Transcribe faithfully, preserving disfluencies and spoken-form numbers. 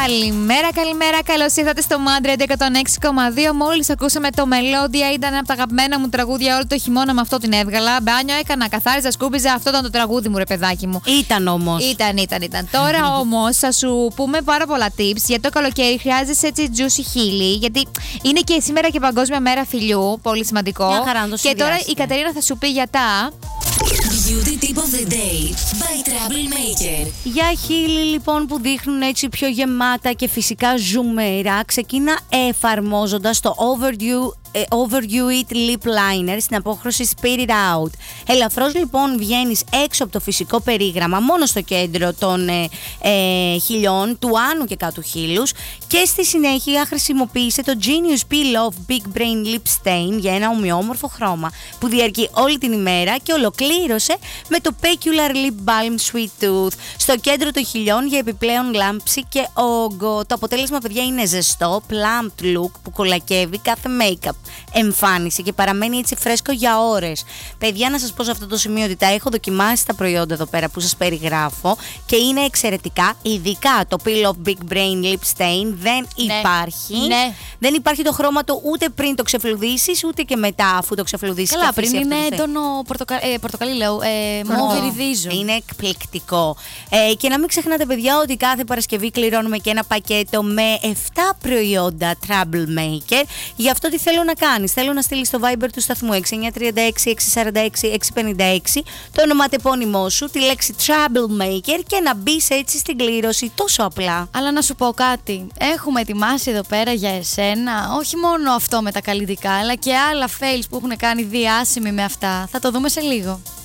Καλημέρα, καλημέρα. Καλώς ήρθατε στο Mad Radio εκατόν έξι κόμμα δύο. Μόλις ακούσαμε το Μελώδια, ήταν από τα αγαπημένα μου τραγούδια όλο το χειμώνα. Με αυτό την έβγαλα. Μπάνιο έκανα, καθάριζα, σκούπιζα. Αυτό ήταν το τραγούδι μου, ρε παιδάκι μου. Ήταν όμως. Ήταν, ήταν, ήταν. Τώρα όμως θα σου πούμε πάρα πολλά tips για το καλοκαίρι. Χρειάζεσαι έτσι juicy χείλη. Γιατί είναι και σήμερα και Παγκόσμια Μέρα Φιλιού. Πολύ σημαντικό. Μια χαρά, το και τώρα η Κατερίνα θα σου πει για τα. Beauty Tip of the Day by Troublemaker. Για χείλη λοιπόν που δείχνουν έτσι πιο γεμάτα και φυσικά ζουμερά, ξεκίνα εφαρμόζοντας το Overdue Overdue It Lip Liner στην απόχρωση Spit It Out. Ελαφρώς λοιπόν βγαίνεις έξω από το φυσικό περίγραμμα, μόνο στο κέντρο των ε, ε, χιλιών, του άνω και κάτω χείλους, και στη συνέχεια χρησιμοποίησε το Genius Peel Off Big Brain Lip Stain για ένα ομοιόμορφο χρώμα που διαρκεί όλη την ημέρα, και ολοκλήρωσε με το Peculiar Lip Balm Sweet Tooth στο κέντρο των χιλιών για επιπλέον λάμψη και όγκο. Το αποτέλεσμα, παιδιά, είναι ζεστό, plumped look που κολακεύει κάθε make-up εμφάνιση και παραμένει έτσι φρέσκο για ώρες. Παιδιά, να σας πω σε αυτό το σημείο ότι τα έχω δοκιμάσει τα προϊόντα εδώ πέρα που σας περιγράφω και είναι εξαιρετικά. Ειδικά το Peel Off Big Brain Lip Stain δεν ναι. υπάρχει. Ναι. Δεν υπάρχει το χρώμα του ούτε πριν το ξεφλουδίσεις ούτε και μετά αφού το ξεφλουδίσεις. Καλά, πριν είναι έντονο πορτοκα... ε, πορτοκαλί, λέω. Ε, Μοβιριδίζο. Είναι εκπληκτικό. Ε, και να μην ξεχνάτε, παιδιά, ότι κάθε Παρασκευή κληρώνουμε και ένα πακέτο με επτά προϊόντα Troublemaker. Γι' αυτό τι θέλω να κάνεις? Θέλω να στείλεις στο Viber του σταθμού έξι εννιά τρία έξι έξι τέσσερα έξι έξι πέντε έξι το ονοματεπώνυμό σου, τη λέξη Troublemaker, και να μπεις έτσι στην κλήρωση. Τόσο απλά. Αλλά να σου πω κάτι. Έχουμε ετοιμάσει εδώ πέρα για εσένα όχι μόνο αυτό με τα καλλιτικά, αλλά και άλλα fails που έχουν κάνει διάσημοι με αυτά. Θα το δούμε σε λίγο.